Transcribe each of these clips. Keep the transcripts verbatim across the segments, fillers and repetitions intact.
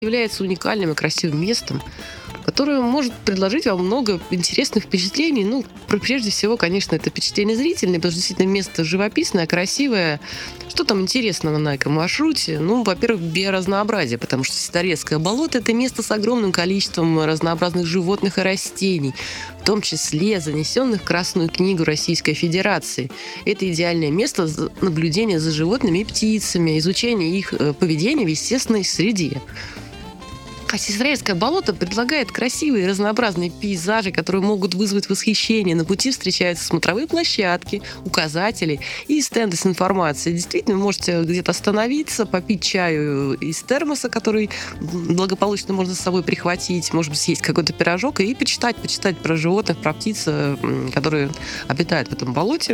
является уникальным и красивым местом, которое может предложить вам много интересных впечатлений. Ну, пр- прежде всего, конечно, это впечатление зрительное, потому что действительно место живописное, красивое. Что там интересного на эко-маршруте? Ну, во-первых, биоразнообразие, потому что Сидорецкое болото — это место с огромным количеством разнообразных животных и растений, в том числе занесенных в Красную книгу Российской Федерации. Это идеальное место за- наблюдения за животными и птицами, изучения их э, поведения в естественной среде. А Сестрорецкое болото предлагает красивые разнообразные пейзажи, которые могут вызвать восхищение. На пути встречаются смотровые площадки, указатели и стенды с информацией. Действительно, вы можете где-то остановиться, попить чаю из термоса, который благополучно можно с собой прихватить, может быть, съесть какой-то пирожок и почитать, почитать про животных, про птиц, м, которые обитают в этом болоте.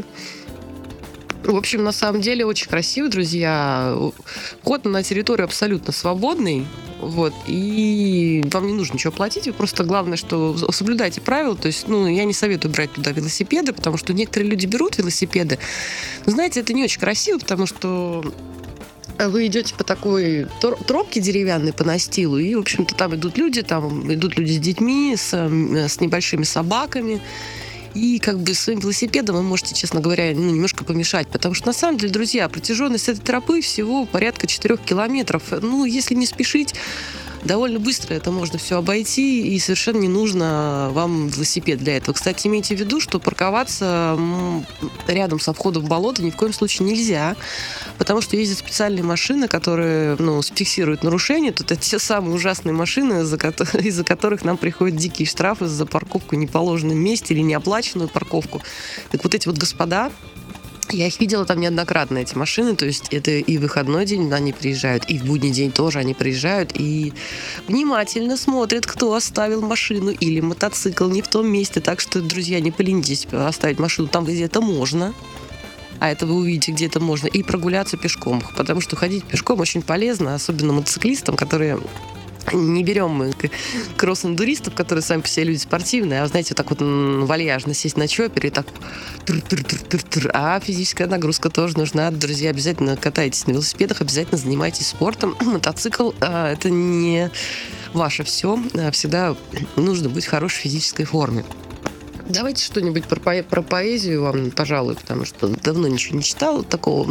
В общем, на самом деле очень красиво, друзья. Вход на территорию абсолютно свободный. Вот, и вам не нужно ничего платить, вы просто главное, что соблюдайте правила. То есть, ну, я не советую брать туда велосипеды, потому что некоторые люди берут велосипеды. Но, знаете, это не очень красиво, потому что вы идете по такой тор- тропке деревянной по настилу, и, в общем-то, там идут люди, там идут люди с детьми, с, м, с небольшими собаками. И как бы своим велосипедом вы можете, честно говоря, ну, немножко помешать. Потому что, на самом деле, друзья, протяженность этой тропы всего порядка четырёх километров. Ну, если не спешить, довольно быстро это можно все обойти, и совершенно не нужно вам велосипед для этого. Кстати, имейте в виду, что парковаться м, рядом со входом в болото ни в коем случае нельзя, потому что ездят специальные машины, которые, ну, фиксируют нарушения. Тут это те самые ужасные машины, из-за ко- из-за которых нам приходят дикие штрафы за парковку в неположенном месте или неоплаченную парковку. Так вот эти вот господа, я их видела там неоднократно, эти машины, то есть это и в выходной день они приезжают, и в будний день тоже они приезжают, и внимательно смотрят, кто оставил машину или мотоцикл не в том месте. Так что, друзья, не поленитесь оставить машину там, где это можно, а это вы увидите, где это можно, и прогуляться пешком, потому что ходить пешком очень полезно, особенно мотоциклистам, которые... Не берем мы к- кросс-эндуристов, которые сами по себе люди спортивные, а, знаете, вот так вот м, вальяжно сесть на чопере и так тыр-тыр-тыр-тыр-тыр. А физическая нагрузка тоже нужна. Друзья, обязательно катайтесь на велосипедах, обязательно занимайтесь спортом. Мотоцикл а, — это не ваше все. Всегда нужно быть в хорошей физической форме. Давайте что-нибудь про, поэ- про поэзию вам, пожалуй, потому что давно ничего не читала такого.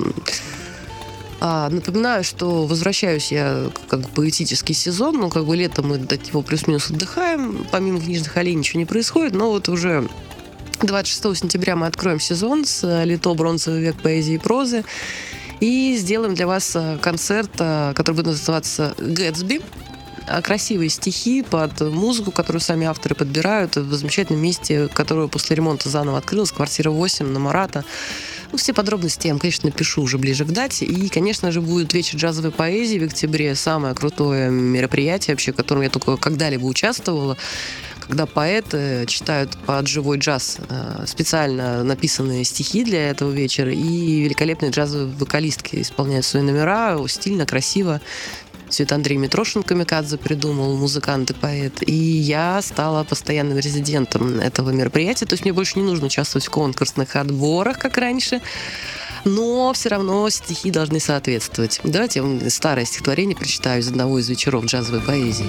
А, напоминаю, что возвращаюсь я как бы поэтический сезон, ну, как бы летом мы до него плюс-минус отдыхаем, помимо книжных аллей ничего не происходит, но вот уже двадцать шестого сентября мы откроем сезон с Лито «Бронзовый век поэзии и прозы» и сделаем для вас а, концерт, а, который будет называться «Гэтсби». А, Красивые стихи под музыку, которую сами авторы подбирают в замечательном месте, которое после ремонта заново открылось, квартира восемь на Марата. Ну, все подробности я вам, конечно, напишу уже ближе к дате. И, конечно же, будет вечер джазовой поэзии в октябре. Самое крутое мероприятие вообще, в котором я только когда-либо участвовала. Когда поэты читают под живой джаз э, специально написанные стихи для этого вечера. И великолепные джазовые вокалистки исполняют свои номера стильно, красиво. Все это Андрей Митрошин камикадзе придумал, музыкант и поэт. И я стала постоянным резидентом этого мероприятия. То есть мне больше не нужно участвовать в конкурсных отборах, как раньше. Но все равно стихи должны соответствовать. Давайте я вам старое стихотворение прочитаю из одного из вечеров джазовой поэзии.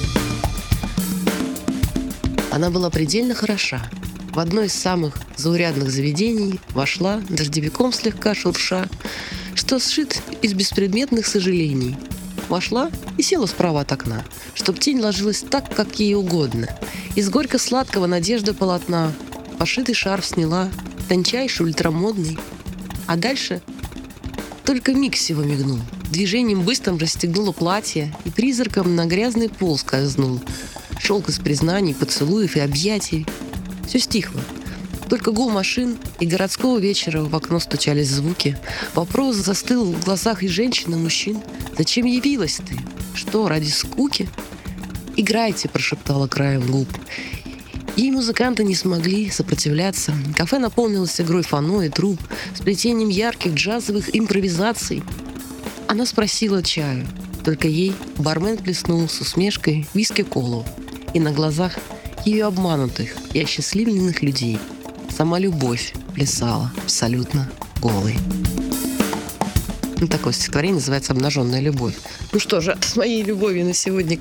Она была предельно хороша. В одно из самых заурядных заведений вошла, дождевиком слегка шурша, что сшит из беспредметных сожалений. Вошла и села справа от окна, чтоб тень ложилась так, как ей угодно. Из горько-сладкого надежды полотна пошитый шарф сняла, тончайший, ультрамодный. А дальше только миг всего мигнул. Движением быстрым расстегнула платье и призраком на грязный пол скользнул. Шелк из признаний, поцелуев и объятий. Все стихло. Только гул машин и городского вечера в окно стучались звуки. Вопрос застыл в глазах и женщин, и мужчин. «Зачем явилась ты? Что, ради скуки?» «Играйте», — прошептала краем губ. И музыканты не смогли сопротивляться. Кафе наполнилось игрой фано и труб, сплетением ярких джазовых импровизаций. Она спросила чаю. Только ей бармен плеснул с усмешкой виски-колу. И на глазах ее обманутых и осчастливленных людей сама любовь плясала абсолютно голой. Ну, такое стихотворение называется «Обнаженная любовь». Ну что же, с моей любовью на сегодня